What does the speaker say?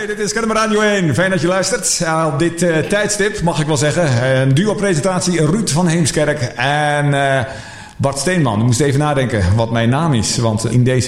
Hey, dit is KNM Radio 1. Fijn dat je luistert. Op dit tijdstip, mag ik wel zeggen. Een duo-presentatie Ruud van Heemskerk en Bart Steenman. Ik moest even nadenken wat mijn naam is. Want in deze